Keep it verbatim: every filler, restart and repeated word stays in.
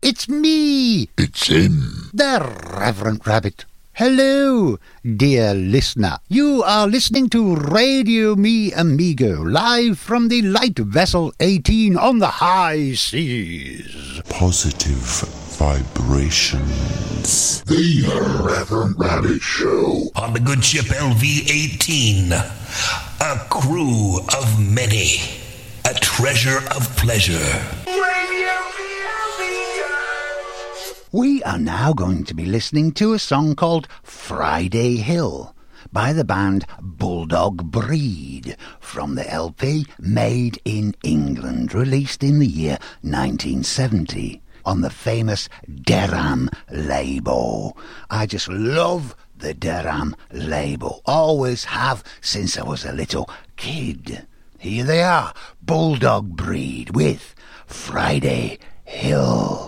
It's me. It's him. The Reverend Rabbit. Hello, dear listener. You are listening to Radio Me Amigo, live from the light vessel eighteen on the high seas. Positive vibrations. The Reverend Rabbit Show. On the good ship L V eighteen, a crew of many, a treasure of pleasure. We are now going to be listening to a song called Friday Hill by the band Bulldog Breed from the L P Made in England, released in the year nineteen seventy on the famous Deram label. I just love the Deram label, always have since I was a little kid. Here they are, Bulldog Breed with Friday Hill.